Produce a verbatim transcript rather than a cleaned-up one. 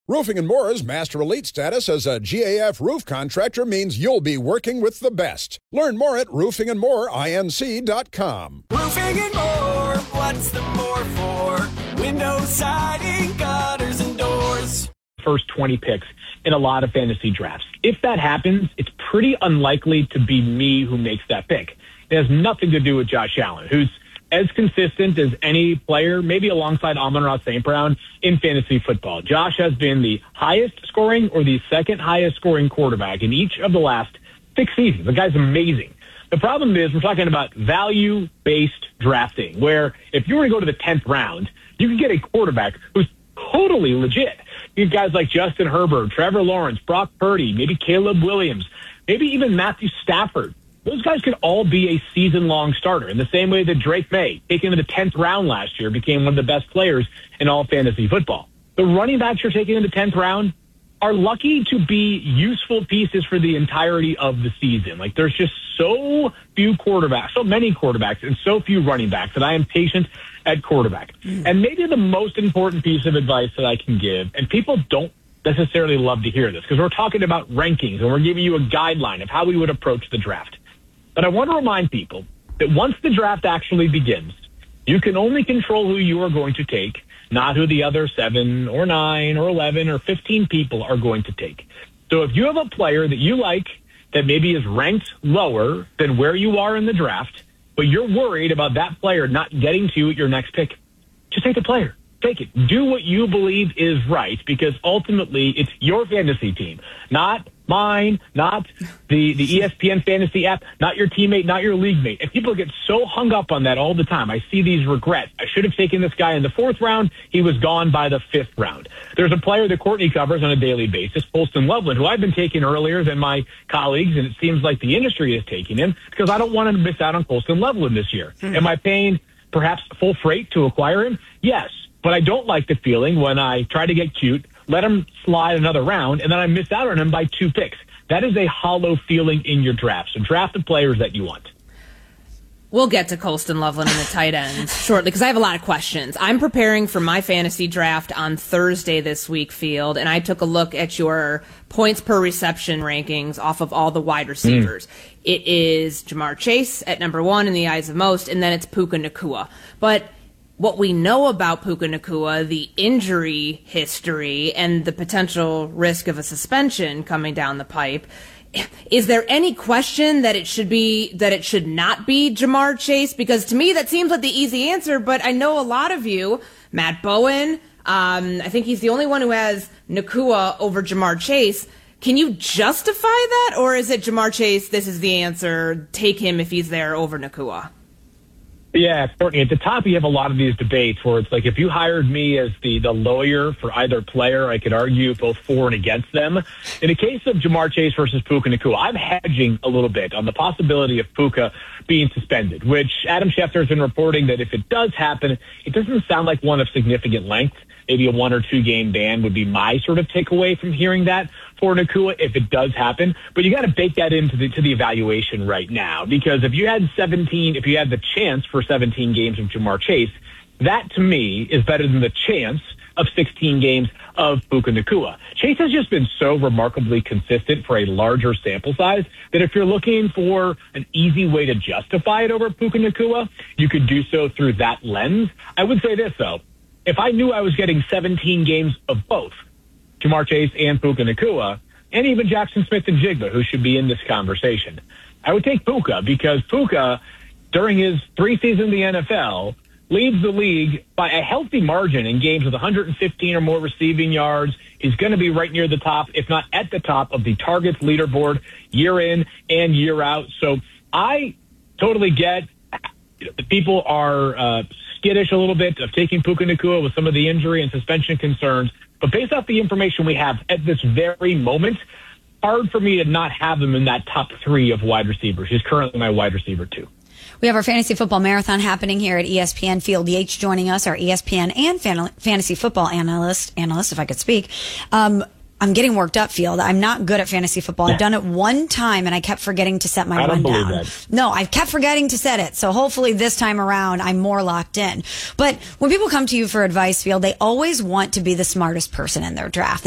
Roofing and More's Master Elite status as a G A F roof contractor means you'll be working with the best. Learn more at roofing and more inc dot com. Roofing and More, what's the more for? Windows, siding, gutters, and doors. First twenty picks in a lot of fantasy drafts. If that happens, it's pretty unlikely to be me who makes that pick. It has nothing to do with Josh Allen, who's as consistent as any player, maybe alongside Amon-Ra Saint Brown in fantasy football. Josh has been the highest scoring or the second highest scoring quarterback in each of the last six seasons. The guy's amazing. The problem is we're talking about value-based drafting, where if you were to go to the tenth round, you can get a quarterback who's totally legit. You have guys like Justin Herbert, Trevor Lawrence, Brock Purdy, maybe Caleb Williams, maybe even Matthew Stafford. Those guys could all be a season-long starter in the same way that Drake May, taken in the tenth round last year, became one of the best players in all fantasy football. The running backs you're taking in the tenth round are lucky to be useful pieces for the entirety of the season. Like, there's just so few quarterbacks, so many quarterbacks, and so few running backs that I am patient at quarterback. Mm. And maybe the most important piece of advice that I can give, and people don't necessarily love to hear this because we're talking about rankings and we're giving you a guideline of how we would approach the draft. But I want to remind people that once the draft actually begins, you can only control who you are going to take, not who the other seven or nine or eleven or fifteen people are going to take. So if you have a player that you like that maybe is ranked lower than where you are in the draft, but you're worried about that player not getting to you at your next pick, just take the player. Take it. Do what you believe is right, because ultimately it's your fantasy team, not mine, not the, the E S P N fantasy app, not your teammate, not your league mate. And people get so hung up on that all the time. I see these regrets. I should have taken this guy in the fourth round. He was gone by the fifth round. There's a player that Courtney covers on a daily basis, Colston Loveland, who I've been taking earlier than my colleagues, and it seems like the industry is taking him because I don't want to miss out on Colston Loveland this year. Mm-hmm. Am I paying perhaps full freight to acquire him? Yes. But I don't like the feeling when I try to get cute, let him slide another round, and then I miss out on him by two picks. That is a hollow feeling in your draft. So draft the players that you want. We'll get to Colston Loveland and the tight ends shortly because I have a lot of questions. I'm preparing for my fantasy draft on Thursday this week, Field, and I took a look at your points per reception rankings off of all the wide receivers. Mm. It is Jamar Chase at number one in the eyes of most, and then it's Puka Nacua. But what we know about Puka Nacua, the injury history, and the potential risk of a suspension coming down the pipe, is there any question that it should be that it should not be Jamar Chase? Because to me, that seems like the easy answer. But I know a lot of you, Matt Bowen, um, I think he's the only one who has Nacua over Jamar Chase. Can you justify that, or is it Jamar Chase? This is the answer. Take him if he's there over Nacua. Yeah, Courtney, at the top you have a lot of these debates where it's like if you hired me as the, the lawyer for either player, I could argue both for and against them. In the case of Jamar Chase versus Puka Nacua, I'm hedging a little bit on the possibility of Puka being suspended, which Adam Schefter has been reporting that if it does happen, it doesn't sound like one of significant length. Maybe a one or two game ban would be my sort of takeaway from hearing that for Nacua if it does happen. But you got to bake that into the to the evaluation right now, because if you had seventeen, if you had the chance for seventeen games of Jamar Chase, that to me is better than the chance of sixteen games of Puka Nacua. Chase has just been so remarkably consistent for a larger sample size that if you're looking for an easy way to justify it over Puka Nacua, you could do so through that lens. I would say this, though. If I knew I was getting seventeen games of both, Jamar Chase and Puka Nacua, and even Jackson Smith and Jigba, who should be in this conversation, I would take Puka because Puka, during his three seasons in the N F L, leads the league by a healthy margin in games with one hundred fifteen or more receiving yards. He's going to be right near the top, if not at the top, of the targets leaderboard year in and year out. So I totally get the people are uh, skittish a little bit of taking Puka Nacua with some of the injury and suspension concerns. But based off the information we have at this very moment, hard for me to not have him in that top three of wide receivers. He's currently my wide receiver, too. We have our fantasy football marathon happening here at E S P N. Field Yates joining us, our E S P N and fan- fantasy football analyst, analyst, if I could speak. Um, I'm getting worked up, Field. I'm not good at fantasy football. I've done it one time, and I kept forgetting to set my I don't rundown. believe that. No, I kept forgetting to set it. So hopefully this time around, I'm more locked in. But when people come to you for advice, Field, they always want to be the smartest person in their draft.